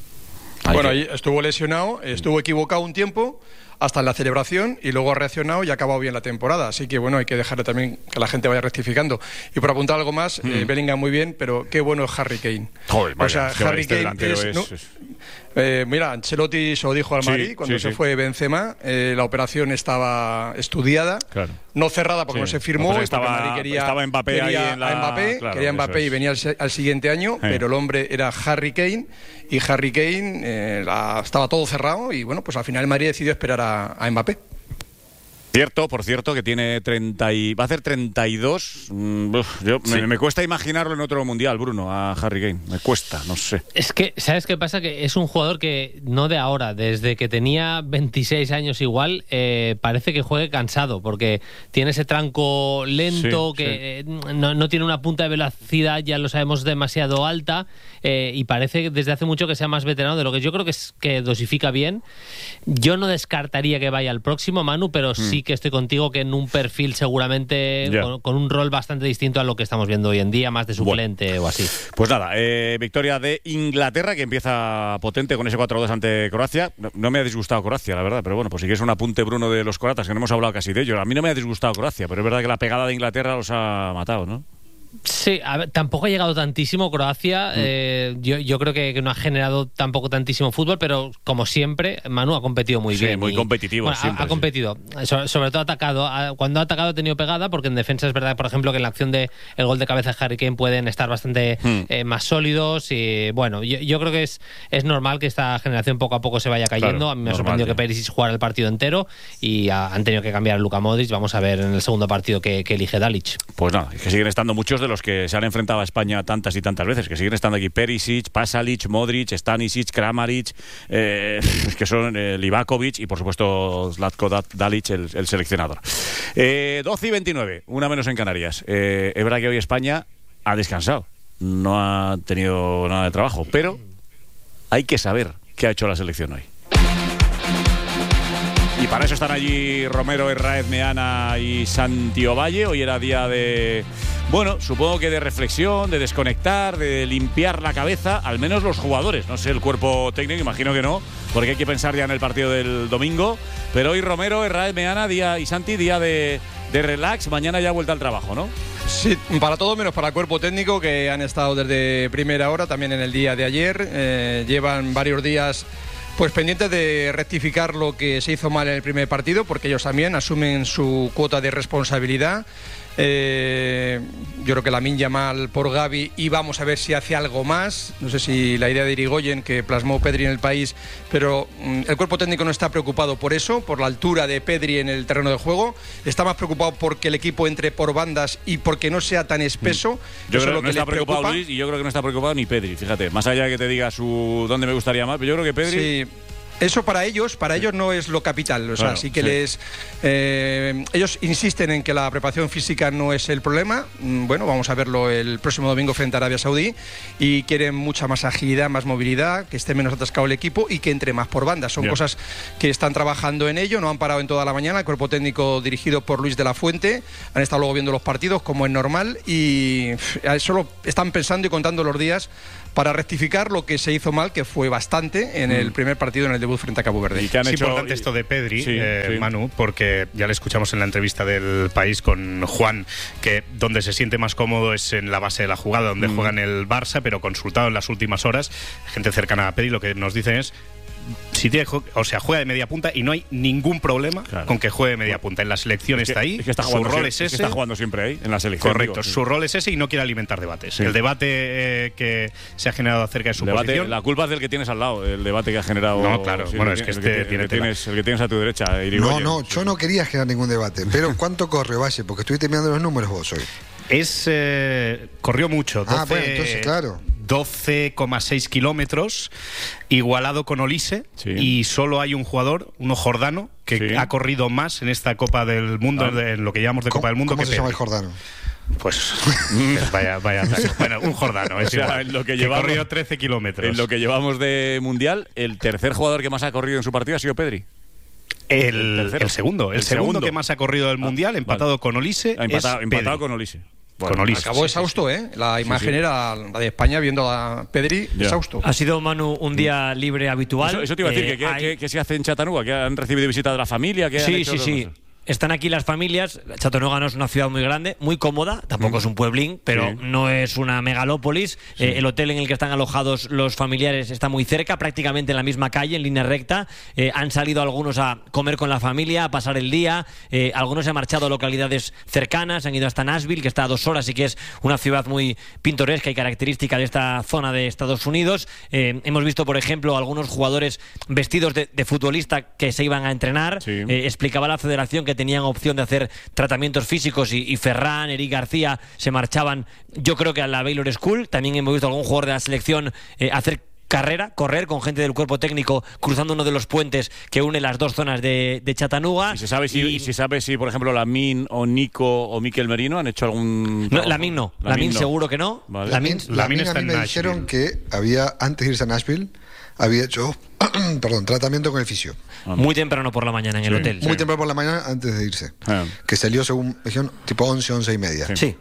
Bueno, ahí estuvo lesionado, estuvo equivocado un tiempo hasta en la celebración, y luego ha reaccionado y ha acabado bien la temporada. Así que bueno, hay que dejar también que la gente vaya rectificando. Y por apuntar algo más, mm. eh, Bellingham muy bien, pero qué bueno es Harry Kane. Joder, vaya, o sea, es que Harry este Kane es, es, ¿no? es... Eh, mira, Ancelotti se lo dijo al Madrid sí, cuando sí, se sí. fue Benzema, eh, la operación estaba estudiada, claro. no cerrada porque sí. no se firmó, no, y estaba, Madrid quería, estaba Mbappé quería ahí en la... a Mbappé, claro, quería Mbappé y venía al, al siguiente año, sí. pero el hombre era Harry Kane, y Harry Kane eh, la, estaba todo cerrado, y bueno, pues al final el Madrid decidió esperar a, a Mbappé. Cierto, por cierto, que tiene treinta y va a hacer treinta y dos. Mm, uf, yo, sí. me, me cuesta imaginarlo en otro mundial, Bruno, a Harry Kane. Me cuesta, no sé. Es que, ¿sabes qué pasa? Que es un jugador que no de ahora, desde que tenía veintiséis años igual, eh, parece que juegue cansado, porque tiene ese tranco lento, sí, que sí. No, no tiene una punta de velocidad, ya lo sabemos, demasiado alta, eh, y parece desde hace mucho que sea más veterano de lo que yo creo que es que dosifica bien. Yo no descartaría que vaya al próximo, Manu, pero sí mm. que estoy contigo que en un perfil seguramente con, con un rol bastante distinto a lo que estamos viendo hoy en día, más de suplente bueno. o así. Pues nada, eh, victoria de Inglaterra, que empieza potente con ese cuatro dos ante Croacia. No, no me ha disgustado Croacia, la verdad, pero bueno, pues si quieres un apunte, Bruno, de los croatas, que no hemos hablado casi de ellos. A mí no me ha disgustado Croacia, pero es verdad que la pegada de Inglaterra los ha matado, ¿no? Sí, a ver, tampoco ha llegado tantísimo Croacia. Mm. Eh, yo, yo creo que, que no ha generado tampoco tantísimo fútbol, pero como siempre, Manu ha competido muy sí, bien. muy y, competitivo. Bueno, siempre, ha, ha competido, sí. sobre, sobre todo ha atacado. Ha, cuando ha atacado ha tenido pegada, porque en defensa es verdad, por ejemplo, que en la acción del de gol de cabeza de Harry Kane pueden estar bastante mm. eh, más sólidos. Y bueno, yo, yo creo que es, es normal que esta generación poco a poco se vaya cayendo. Claro, a mí me ha sorprendido que Perisic jugara el partido entero y ha, han tenido que cambiar a Luka Modric. Vamos a ver en el segundo partido que, que elige Dalic. Pues nada, es que siguen estando muchos de los que se han enfrentado a España tantas y tantas veces, que siguen estando aquí Perisic, Pasalic, Modric, Stanisic, Kramaric, eh, que son eh, Livakovic y por supuesto Zlatko Dalic, el, el seleccionador. Eh, doce y veintinueve, una menos en Canarias. Eh, es verdad que hoy España ha descansado, no ha tenido nada de trabajo, pero hay que saber qué ha hecho la selección hoy. Y para eso están allí Romero, Herráez, Meana y Santi Ovalle. Hoy era día de, bueno, supongo que de reflexión, de desconectar, de limpiar la cabeza, al menos los jugadores. No sé, el cuerpo técnico, imagino que no, porque hay que pensar ya en el partido del domingo. Pero hoy Romero, Herráez, Meana día, y Santi, día de, de relax, mañana ya vuelta al trabajo, ¿no? Sí, para todo menos para el cuerpo técnico, que han estado desde primera hora, también en el día de ayer. Eh, llevan varios días pues pendientes de rectificar lo que se hizo mal en el primer partido, porque ellos también asumen su cuota de responsabilidad. Eh, yo creo que Lamine Yamal por Gavi, y vamos a ver si hace algo más. No sé si la idea de Irigoyen que plasmó Pedri en el país, pero mm, el cuerpo técnico no está preocupado por eso, por la altura de Pedri en el terreno de juego. Está más preocupado porque el equipo entre por bandas y porque no sea tan espeso. Yo eso creo es lo que no que está les preocupado preocupa. Luis, y yo creo que no está preocupado ni Pedri, fíjate, más allá de que te diga su dónde me gustaría más, pero yo creo que Pedri... Sí. Eso para ellos, para ellos no es lo capital. O sea, Claro, sí que sí. les. Eh, ellos insisten en que la preparación física no es el problema. Mm, Bueno, vamos a verlo el próximo domingo frente a Arabia Saudí. Y quieren mucha más agilidad, más movilidad, que esté menos atascado el equipo y que entre más por banda. Son Bien. cosas que están trabajando en ello, no han parado en toda la mañana. El cuerpo técnico dirigido por Luis de la Fuente han estado luego viendo los partidos, como es normal, y pff, solo están pensando y contando los días para rectificar lo que se hizo mal, que fue bastante en el primer partido, en el debut frente a Cabo Verde. Es importante esto de Pedri, Sí, eh, sí. Manu, porque ya le escuchamos en la entrevista del País con Juan, que donde se siente más cómodo es en la base de la jugada, donde Mm. juega en el Barça, pero consultado en las últimas horas, gente cercana a Pedri, lo que nos dicen es si tiene, o sea, juega de media punta y no hay ningún problema Claro. con que juegue de media punta. En la selección Es que- está ahí, es que está su jugando rol siempre- es es ese. que está jugando siempre ahí, en la selección. Correcto, digo, sí. su rol es ese y no quiere alimentar debates. Sí. El debate eh, que se ha generado acerca de su El debate, posición. la culpa es del que tienes al lado, el debate que ha generado. No, claro, bueno, es que el este tiene- tiene el que tela. tienes, el que tienes a tu derecha, No, Irigoyen. no, yo no quería generar ningún debate. Pero ¿cuánto corre, Valle? Porque estuviste mirando los números vos hoy. Es eh, corrió mucho. Ah, doce, bueno, entonces, claro. doce coma seis kilómetros, igualado con Olise, Sí. y solo hay un jugador, uno jordano, que Sí. ha corrido más en esta Copa del Mundo, Ah. de- en lo que llamamos de ¿Cómo, Copa del Mundo. cómo que se llama el Pedri. jordano? Pues, pues vaya, vaya. ataque. Bueno, un jordano, es O sea, igual, en lo que que llevamos- corrió trece kilómetros. En lo que llevamos de mundial, el tercer jugador que más ha corrido en su partido ha sido Pedri. El, el tercero. el segundo, el, El segundo, segundo. que más ha corrido del Mundial, empatado vale. con Olise. Ha empatado, es empatado Pedri. con Olise. Con Olise. Acabó exhausto, ¿eh? La imagen sí. era la de España viendo a Pedri Ya. exhausto. Ha sido, Manu, un día libre habitual. Eso, eso te iba a decir, Eh, que, que, hay- que- que se hace en Chattanooga, que han recibido visita de la familia, que han Sí, hecho sí, todo sí. eso. Están aquí las familias. Chattanooga no es una ciudad muy grande, muy cómoda, tampoco Mm. es un pueblín, pero Sí. no es una megalópolis. Eh, el hotel en el que están alojados los familiares está muy cerca, prácticamente en la misma calle, en línea recta. Eh, han salido algunos a comer con la familia, a pasar el día. Eh, algunos se han marchado a localidades cercanas, han ido hasta Nashville, que está a dos horas y que es una ciudad muy pintoresca y característica de esta zona de Estados Unidos. Eh, hemos visto, por ejemplo, algunos jugadores vestidos de, de futbolista que se iban a entrenar. Sí. Eh, explicaba la federación que tenían opción de hacer tratamientos físicos y, y Ferran, Eric García se marchaban, yo creo que a la Baylor School. También hemos visto a algún jugador de la selección eh, hacer carrera, correr con gente del cuerpo técnico cruzando uno de los puentes que une las dos zonas de, de Chattanooga. ¿Y se sabe si, y, si, sabe si por ejemplo, Lamin o Nico o Mikel Merino han hecho algún...? No, Lamin no. Lamin, Lamin no. Seguro que no. Vale. Lamin, Lamin, Lamin está a mí me Nashville. Dijeron que había, antes de irse a Nashville, había hecho perdón, tratamiento con el fisio. Muy temprano por la mañana en el sí, hotel. Muy sí. temprano por la mañana antes de irse. Ah. Que salió, según me dijeron, tipo once, once y media. Sí. sí.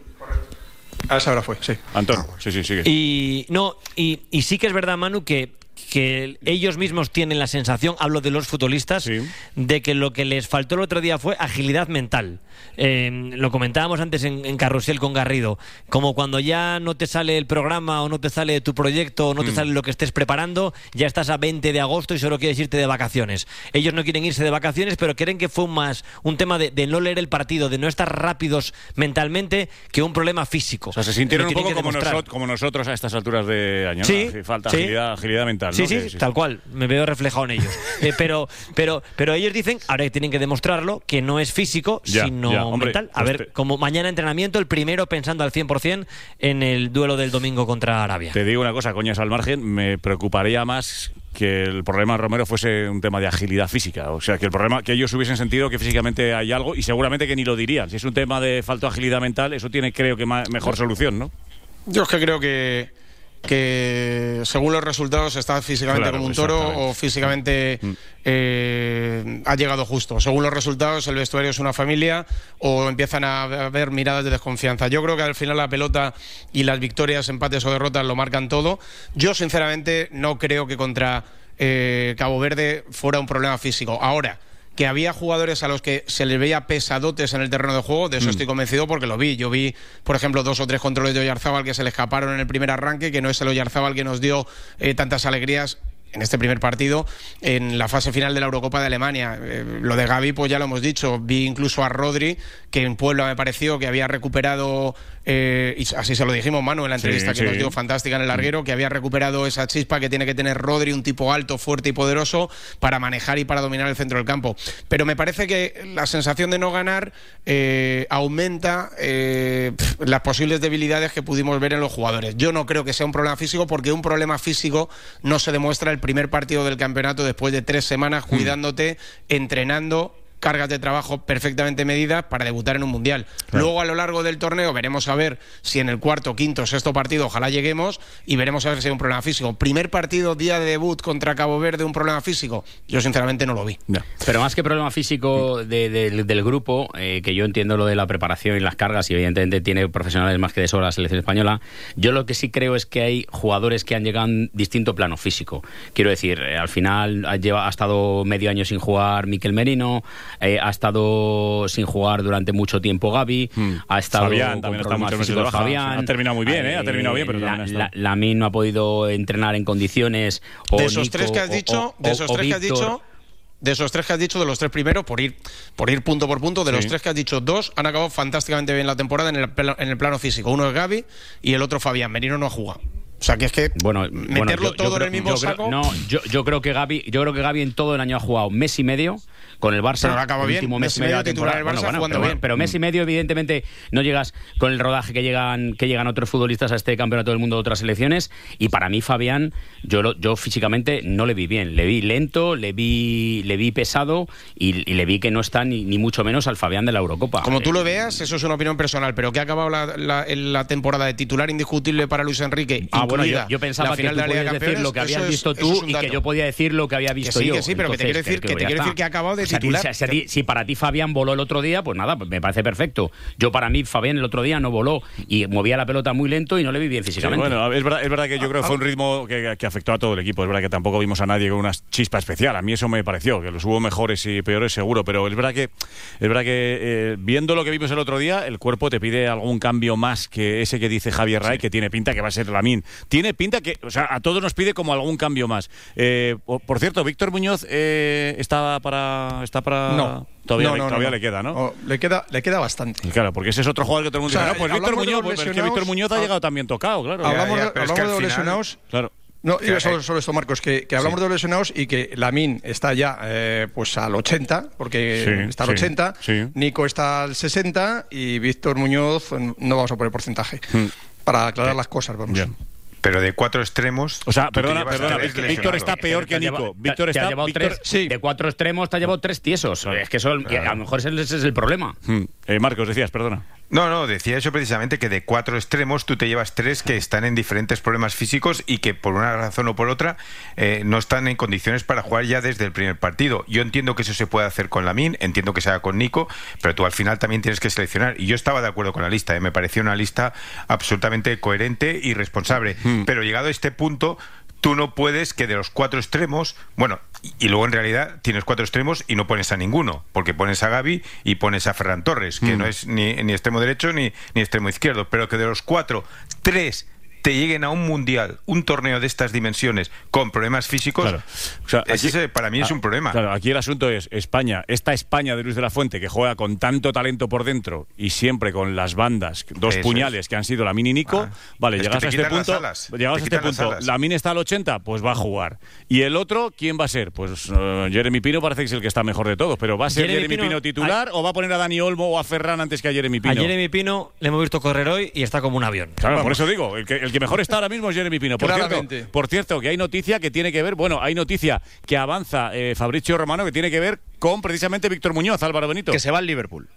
A esa hora fue, sí. Antón, ah, sí, sí, sigue. Y, no, y, y sí que es verdad, Manu, que que ellos mismos tienen la sensación, hablo de los futbolistas, sí. de que lo que les faltó el otro día fue agilidad mental. Eh, lo comentábamos antes en, en Carrusel con Garrido, como cuando ya no te sale el programa o no te sale tu proyecto o no te mm. sale lo que estés preparando, ya estás a veinte de agosto y solo quieres irte de vacaciones. Ellos no quieren irse de vacaciones, pero creen que fue más un tema de, de no leer el partido, de no estar rápidos mentalmente, que un problema físico. O sea, se sintieron un poco como, nosot como nosotros a estas alturas de año, ¿no? Sí, sí, falta sí. Agilidad, agilidad mental, ¿no? Sí, sí, sí, sí, tal cual. Me veo reflejado en ellos. eh, pero, pero, pero ellos dicen, ahora tienen que demostrarlo, que no es físico, ya, sino ya, hombre, mental. A ver, te... como mañana entrenamiento, el primero pensando al cien por cien en el duelo del domingo contra Arabia. Te digo una cosa, coñas al margen, me preocuparía más que el problema de Romero fuese un tema de agilidad física. O sea, que el problema, que ellos hubiesen sentido que físicamente hay algo, y seguramente que ni lo dirían. Si es un tema de falta de agilidad mental, eso tiene, creo que, más, mejor solución, ¿no? Yo es que creo que que según los resultados está físicamente claro, como un toro o físicamente mm. eh, ha llegado justo. Según los resultados el vestuario es una familia o empiezan a haber miradas de desconfianza. Yo creo que al final la pelota y las victorias, empates o derrotas lo marcan todo. Yo sinceramente no creo que contra eh, Cabo Verde fuera un problema físico. Ahora, que había jugadores a los que se les veía pesadotes en el terreno de juego, de eso mm. estoy convencido porque lo vi. Yo vi, por ejemplo, dos o tres controles de Oyarzábal que se le escaparon en el primer arranque, que no es el Oyarzábal que nos dio eh, tantas alegrías en este primer partido en la fase final de la Eurocopa de Alemania. Eh, lo de Gavi, pues ya lo hemos dicho. Vi incluso a Rodri, que en Puebla me pareció que había recuperado, eh, y así se lo dijimos, Manu, en la entrevista sí, que sí. nos dio fantástica en el larguero, que había recuperado esa chispa que tiene que tener Rodri, un tipo alto, fuerte y poderoso, para manejar y para dominar el centro del campo. Pero me parece que la sensación de no ganar eh, aumenta eh, las posibles debilidades que pudimos ver en los jugadores. Yo no creo que sea un problema físico, porque un problema físico no se demuestra el primer partido del campeonato después de tres semanas cuidándote, mm. entrenando, cargas de trabajo perfectamente medidas para debutar en un mundial. Claro. Luego a lo largo del torneo veremos a ver si en el cuarto, quinto, sexto partido ojalá lleguemos y veremos a ver si hay un problema físico. Primer partido, día de debut contra Cabo Verde, un problema físico. Yo sinceramente no lo vi. No. Pero más que problema físico de, de, del grupo, eh, que yo entiendo lo de la preparación y las cargas y evidentemente tiene profesionales más que de sobra la selección española, yo lo que sí creo es que hay jugadores que han llegado en distinto plano físico. Quiero decir, eh, al final ha, lleva, ha estado medio año sin jugar Mikel Merino, Eh, ha estado sin jugar durante mucho tiempo Gavi, hmm. ha estado Fabián, con también problemas está físicos Fabián. Ha terminado muy bien, eh, ha terminado bien, pero la, también la, Lamin no ha podido entrenar en condiciones. O de esos Nico, tres que has dicho, o, o, de esos o tres Víctor, que has dicho. De esos tres que has dicho, de los tres primeros, por ir por ir punto por punto, de sí. los tres que has dicho, dos han acabado fantásticamente bien la temporada en el, en el plano físico. Uno es Gavi y el otro Fabián. Merino no ha jugado. O sea, que es que bueno, meterlo bueno, yo, todo yo en creo, el mismo yo saco. Creo, no, yo, yo creo que Gavi, yo creo que Gavi en todo el año ha jugado mes y medio con el Barça. Pero acaba el bien, último mes y medio titular el Barça, bueno, bueno, jugando pero, bien. Pero mes y medio, evidentemente, no llegas con el rodaje que llegan que llegan otros futbolistas a este campeonato del mundo de otras selecciones. Y para mí, Fabián, yo lo, yo físicamente no le vi bien. Le vi lento, le vi le vi pesado y, y le vi que no está ni, ni mucho menos al Fabián de la Eurocopa. Como tú lo veas, eso es una opinión personal, pero que ha acabado la, la, la temporada de titular indiscutible para Luis Enrique. Ah, bueno, yo, yo pensaba la final que tú de la Liga podías decir lo que habías visto es, tú y que yo podía decir lo que había visto que sí, yo. Que sí, pero Entonces, que te quiero decir que, que, te quiero decir que ha acabado de titular. O sea, si, a ti, si para ti Fabián voló el otro día, pues nada, pues me parece perfecto. Yo para mí Fabián el otro día no voló y movía la pelota muy lento y no le vi bien físicamente. Sí, bueno, es verdad, es verdad que yo creo que fue un ritmo que, que afectó a todo el equipo. Es verdad que tampoco vimos a nadie con una chispa especial. A mí eso me pareció, que los hubo mejores y peores seguro, pero es verdad que es verdad que eh, viendo lo que vimos el otro día, el cuerpo te pide algún cambio más que ese que dice Javier Ray, sí. que tiene pinta que va a ser Lamin. Tiene pinta que, o sea, a todos nos pide como algún cambio más. Eh, por cierto, Víctor Muñoz eh, está para está para no. Todavía, no, le, no, todavía no. le queda, ¿no? Oh, le queda le queda bastante. Y claro, porque ese es otro jugador que todo el mundo o sea, dice, no, pues Víctor Muñoz, pues, es que Víctor Muñoz ha llegado también tocado, claro. Hablamos, ya, ya, de, hablamos es que de los final, lesionados. Claro. No, y solo, solo esto, Marcos, que, que hablamos sí. de los lesionados y que Lamine está ya eh, pues al ochenta, porque sí, está al sí, ochenta, sí. Nico está al sesenta y Víctor Muñoz no vamos a poner porcentaje. Mm. Para aclarar sí. las cosas, vamos. Yeah. Pero de cuatro extremos. O sea, perdona, perdona, Víctor está peor que Nico. Víctor está. Llevado Víctor, tres, sí. De cuatro extremos te ha llevado tres tiesos. Claro. Es que eso, claro. a lo mejor ese es el problema. Hmm. Eh, Marcos, decías, perdona. No, no, decía eso precisamente, que de cuatro extremos tú te llevas tres que están en diferentes problemas físicos y que por una razón o por otra eh, no están en condiciones para jugar ya desde el primer partido. Yo entiendo que eso se puede hacer con Lamine, entiendo que se haga con Nico, pero tú al final también tienes que seleccionar. Y yo estaba de acuerdo con la lista, eh, me pareció una lista absolutamente coherente y responsable. Hmm. Pero llegado a este punto, tú no puedes que de los cuatro extremos, bueno, y, y luego en realidad tienes cuatro extremos y no pones a ninguno, porque pones a Gavi y pones a Ferran Torres, que mm. no es ni, ni extremo derecho ni, ni extremo izquierdo, pero que de los cuatro, tres te lleguen a un mundial, un torneo de estas dimensiones con problemas físicos, claro. o sea, aquí, ese para mí es un problema. Claro, aquí el asunto es España, esta España de Luis de la Fuente que juega con tanto talento por dentro y siempre con las bandas, dos Eso puñales es. que han sido Lamine y Nico, ah, vale, llegados a este punto, llegados a este punto, Lamine está al ochenta, pues va a jugar. Y el otro, ¿quién va a ser? Pues uh, Jeremy Pino parece que es el que está mejor de todos, pero ¿va a ser Jeremy, Jeremy Pino, Pino titular a... o va a poner a Dani Olmo o a Ferran antes que a Jeremy Pino? A Jeremy Pino le hemos visto correr hoy y está como un avión. Claro, Vamos. por eso digo, el que, el que mejor está ahora mismo es Jeremy Pino. Por cierto, por cierto, que hay noticia que tiene que ver, bueno, hay noticia que avanza eh, Fabrizio Romano que tiene que ver con precisamente Víctor Muñoz, Álvaro Benito. Que se va al Liverpool.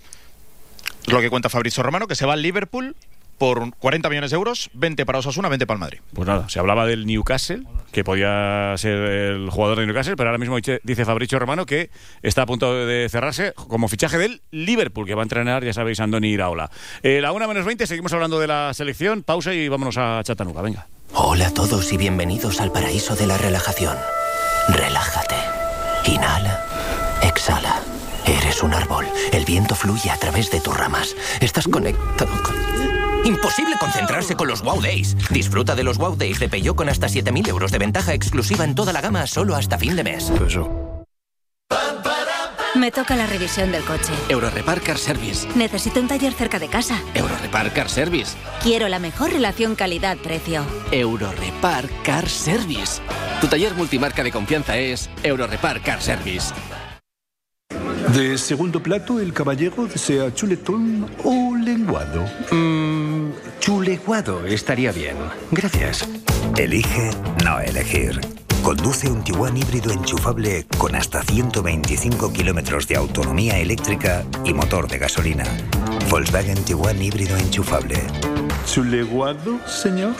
Es lo que cuenta Fabrizio Romano, que se va al Liverpool por cuarenta millones de euros, veinte para Osasuna, veinte para el Madrid. Pues nada, se hablaba del Newcastle, que podía ser el jugador de Newcastle, pero ahora mismo dice Fabrizio Romano que está a punto de cerrarse como fichaje del Liverpool, que va a entrenar, ya sabéis, Andoni Iraola. Eh, la una menos veinte, seguimos hablando de la selección, pausa y vámonos a Chattanooga, venga. Hola a todos y bienvenidos al paraíso de la relajación. Relájate. Inhala. Exhala. Eres un árbol. El viento fluye a través de tus ramas. Estás conectado con... Imposible concentrarse con los Wow Days. Disfruta de los Wow Days de Peugeot con hasta siete mil euros de ventaja exclusiva en toda la gama solo hasta fin de mes. Eso. Me toca la revisión del coche. Eurorepar Car Service. Necesito un taller cerca de casa. Eurorepar Car Service. Quiero la mejor relación calidad-precio. Eurorepar Car Service. Tu taller multimarca de confianza es Eurorepar Car Service. De segundo plato, el caballero desea chuletón o lenguado. Mmm, chuleguado estaría bien. Gracias. Elige no elegir. Conduce un Tiguan híbrido enchufable con hasta ciento veinticinco kilómetros de autonomía eléctrica y motor de gasolina. Volkswagen Tiguan híbrido enchufable. ¿Chuleguado, señor?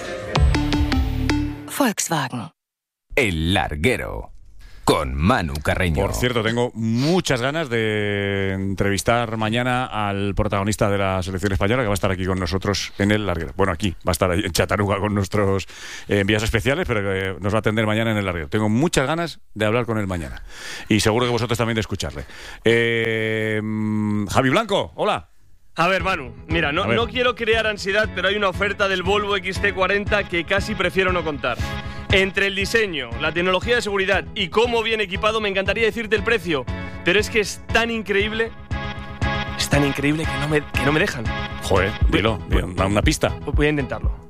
Volkswagen. El larguero. Con Manu Carreño. Por cierto, tengo muchas ganas de entrevistar mañana al protagonista de la selección española que va a estar aquí con nosotros en el larguero. Bueno, aquí va a estar ahí en Chattanooga con nuestros eh, envíos especiales, pero que nos va a atender mañana en el larguero. Tengo muchas ganas de hablar con él mañana y seguro que vosotros también de escucharle. Eh, Javi Blanco, hola. A ver, Manu, mira, no, no quiero crear ansiedad, pero hay una oferta del Volvo X C cuarenta que casi prefiero no contar. Entre el diseño, la tecnología de seguridad y cómo viene equipado, me encantaría decirte el precio, pero es que es tan increíble, es tan increíble que no me, que no me dejan. Joder, dilo, dilo, da una pista. Voy a intentarlo.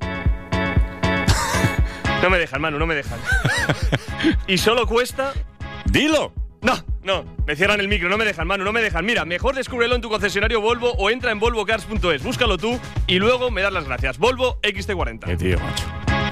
No me dejan, Manu, no me dejan. Y solo cuesta... ¡Dilo! No, no, me cierran el micro, no me dejan, Manu, no me dejan. Mira, mejor descúbrelo en tu concesionario Volvo o entra en volvo cars punto es. Búscalo tú y luego me das las gracias. Volvo X C cuarenta. Qué tío, macho.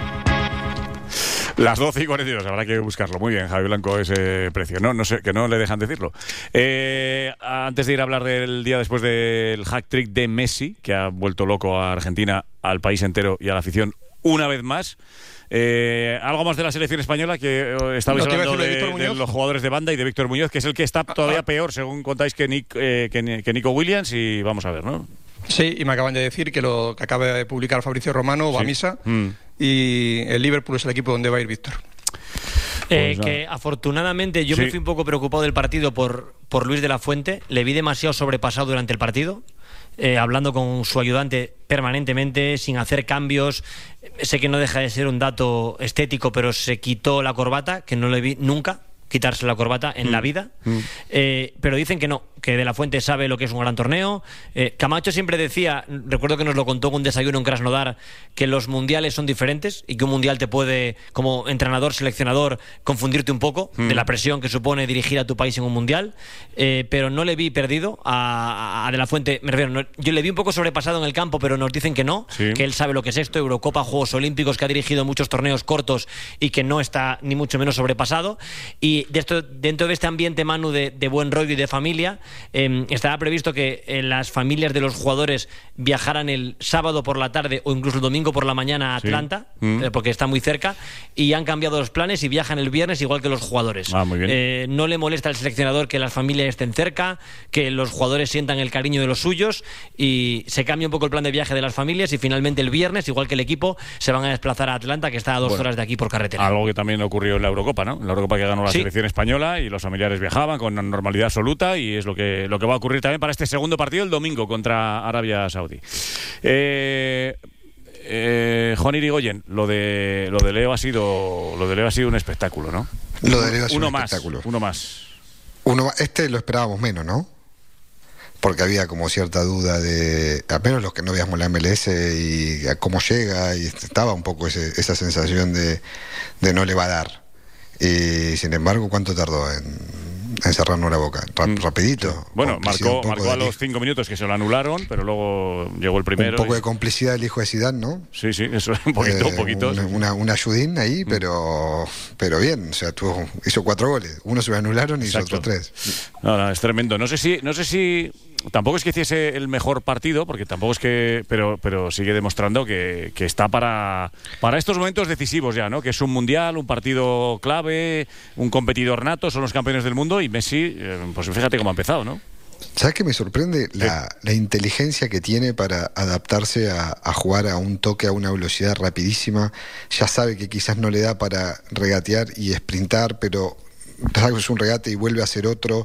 Las doce y cuarenta y dos, habrá que buscarlo. Muy bien, Javi Blanco, ese precio. No, no sé, que no le dejan decirlo. Eh, antes de ir a hablar del día después del hack-trick de Messi, que ha vuelto loco a Argentina, al país entero y a la afición una vez más. Eh, algo más de la selección española, que eh, estabais no, hablando de, de, de los jugadores de banda y de Víctor Muñoz, que es el que está todavía peor, según contáis, que, Nick, eh, que, que Nico Williams, y vamos a ver, ¿no? Sí, y me acaban de decir que lo que acaba de publicar Fabrizio Romano va sí. a misa mm. y el Liverpool es el equipo donde va a ir Víctor. Eh, pues que afortunadamente yo sí. me fui un poco preocupado del partido por, por Luis de la Fuente, le vi demasiado sobrepasado durante el partido. Eh, hablando con su ayudante permanentemente, sin hacer cambios. Sé que no deja de ser un dato estético, pero se quitó la corbata, que no le vi nunca quitarse la corbata en mm. la vida. Mm. Eh, pero dicen que no, que De La Fuente sabe lo que es un gran torneo. Eh, Camacho siempre decía, recuerdo que nos lo contó en un desayuno en Krasnodar, que los mundiales son diferentes y que un mundial te puede, como entrenador, seleccionador, confundirte un poco mm. de la presión que supone dirigir a tu país en un mundial. Eh, pero no le vi perdido a, a De La Fuente. Me refiero, no, yo le vi un poco sobrepasado en el campo, pero nos dicen que no, sí. que él sabe lo que es esto, Eurocopa, Juegos Olímpicos, que ha dirigido muchos torneos cortos y que no está ni mucho menos sobrepasado. Y de esto, dentro de este ambiente, Manu, de, de buen rollo y de familia, eh, estaba previsto que eh, las familias de los jugadores viajaran el sábado por la tarde o incluso el domingo por la mañana a Atlanta, sí. mm. eh, porque está muy cerca, y han cambiado los planes y viajan el viernes igual que los jugadores. Ah, muy bien. Eh, no le molesta al seleccionador que las familias estén cerca, que los jugadores sientan el cariño de los suyos, y se cambia un poco el plan de viaje de las familias, y finalmente el viernes, igual que el equipo, se van a desplazar a Atlanta, que está a dos bueno, horas de aquí por carretera. Algo que también ocurrió en la Eurocopa, ¿no? En la Eurocopa que ganó la sí. selección española, y los familiares viajaban con normalidad absoluta, y es lo que, lo que va a ocurrir también para este segundo partido el domingo contra Arabia Saudí. Eh... Eh, Juan Irigoyen, lo de lo de Leo ha sido lo de Leo ha sido un espectáculo, ¿no? Lo de Leo ha sido uno un más, espectáculo. Uno más. Uno este lo esperábamos menos, ¿no? Porque había como cierta duda de, al menos los que no veíamos la M L S y a cómo llega, y estaba un poco ese, esa sensación de, de no le va a dar. Y sin embargo, ¿cuánto tardó en encerrarnos la boca? Ra- rapidito. Bueno, marcó, marcó a los cinco minutos, que se lo anularon, pero luego llegó el primero. Un poco y... de complicidad del hijo de Zidane, ¿no? Sí, sí, eso, un poquito, eh, un poquito. Una, sí. una, una ayudín ahí, pero pero bien, o sea, tuvo, hizo cuatro goles. Uno se lo anularon y hizo otros tres. No, no, es tremendo. No sé si, no sé si tampoco es que hiciese el mejor partido, porque tampoco es que, pero pero sigue demostrando que, que está para para estos momentos decisivos ya, ¿no? Que es un mundial, un partido clave, un competidor nato, son los campeones del mundo, y Messi, eh, pues fíjate cómo ha empezado, ¿no? ¿Sabes qué me sorprende? La, la inteligencia que tiene para adaptarse a, a jugar a un toque, a una velocidad rapidísima. Ya sabe que quizás no le da para regatear y sprintar, pero es un regate y vuelve a hacer otro.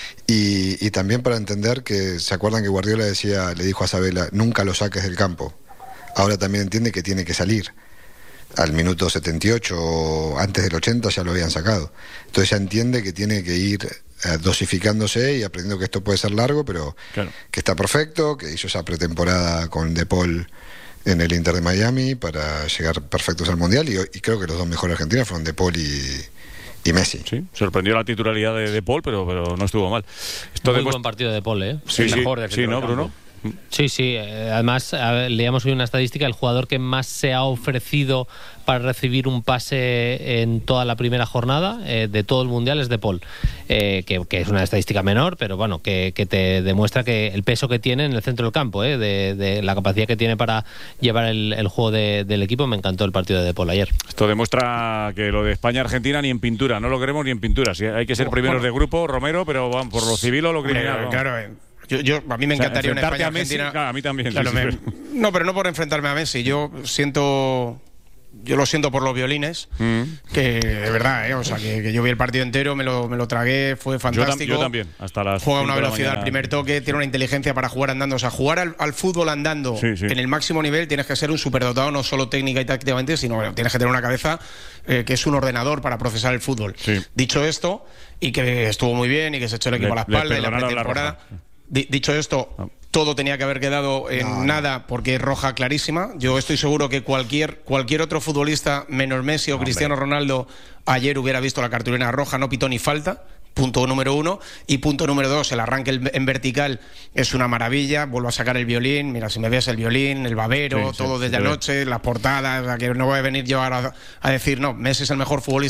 Y, y también para entender que, ¿se acuerdan que Guardiola decía, le dijo a Sabela, nunca lo saques del campo? Ahora también entiende que tiene que salir. Al minuto setenta y ocho o antes del ochenta ya lo habían sacado. Entonces ya entiende que tiene que ir eh, dosificándose y aprendiendo que esto puede ser largo, pero claro, que está perfecto, que hizo esa pretemporada con De Paul en el Inter de Miami para llegar perfectos al Mundial, y, y creo que los dos mejores argentinos fueron De Paul y... y Messi. Sí, sorprendió la titularidad de, de Paul, pero, pero no estuvo mal. Esto Muy buen partido de Paul, ¿eh? Sí, el sí, mejor sí, ¿no, Bruno? Sí, sí. Además, leíamos hoy una estadística, el jugador que más se ha ofrecido para recibir un pase en toda la primera jornada eh, de todo el Mundial es De Paul, eh, que, que es una estadística menor, pero bueno, que, que te demuestra que el peso que tiene en el centro del campo, eh, de, de la capacidad que tiene para llevar el, el juego de, del equipo. Me encantó el partido de De Paul ayer. Esto demuestra que lo de España-Argentina ni en pintura, no lo queremos ni en pintura. Sí, hay que ser primeros bueno, de grupo, Romero, pero vamos, por lo civil o lo criminal. Claro, eh. Yo, yo, a mí me encantaría, o sea, una España-Argentina. Claro, a mí también. Claro, sí, me, sí. No, pero no por enfrentarme a Messi. Yo siento. Yo lo siento por los violines, mm. que de verdad, ¿eh? O sea, que, que yo vi el partido entero, me lo, me lo tragué, fue fantástico. Yo, tam yo también, hasta las Juega una velocidad al primer toque, tiene una inteligencia para jugar andando. O sea, jugar al, al fútbol andando sí, sí. en el máximo nivel tienes que ser un superdotado, no solo técnica y tácticamente, sino bueno, tienes que tener una cabeza eh, que es un ordenador para procesar el fútbol. Sí. Dicho esto, y que estuvo muy bien, y que se echó el equipo le, a la espalda y la pretemporada. La Dicho esto, no. todo tenía que haber quedado en no, nada no. porque es roja clarísima. Yo estoy seguro que cualquier cualquier otro futbolista, menos Messi o no, Cristiano hombre. Ronaldo, ayer hubiera visto la cartulina roja, no pitó ni falta. Punto número uno. Y punto número dos, el arranque en vertical es una maravilla. Vuelvo a sacar el violín. Mira, si me ves el violín, el babero, sí, todo sí, desde sí, anoche, las portadas, a que no voy a venir yo ahora a decir, no, Messi es el mejor futbolista